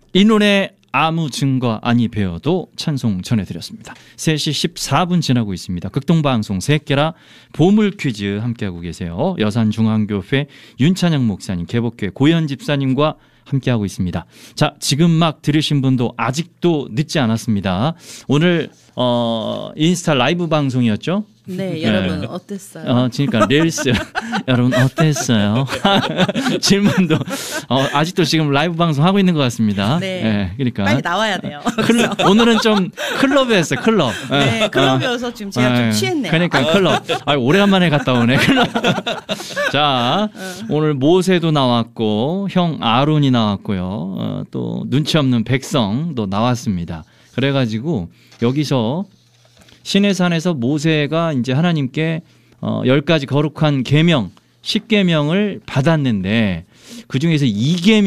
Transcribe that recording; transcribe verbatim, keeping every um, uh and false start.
이 노래 아무 증거 아니 배워도 찬송 전해드렸습니다. 세 시 십사 분 지나고 있습니다. 극동방송 새끼라 보물 퀴즈 함께하고 계세요. 여산중앙교회 윤찬영 목사님, 개복교회 고현 집사님과 함께하고 있습니다. 자, 지금 막 들으신 분도 아직도 늦지 않았습니다. 오늘 어, 인스타 라이브 방송이었죠? 네, 네. 여러분 어땠어요? 어, 그러니까 릴스 여러분 어땠어요? 질문도 어, 아직도 지금 라이브 방송 하고 있는 것 같습니다. 네, 네, 그러니까 빨리 나와야 돼요. 클럽, 오늘은 좀 클럽이었어요. 클럽. 네, 클럽이어서 지금 제가 좀 취했네요. 그러니까 클럽. 아, 오래간만에 갔다 오네. 클럽. 자, 오늘 모세도 나왔고 형 아론이 나왔고요. 어, 또 눈치 없는 백성도 나왔습니다. 그래가지고 여기서 시내산에서 모세가 이제 하나님께 어, 열 가지 거룩한 계명, 십 계명을 받았는데 그 중에서 이 계명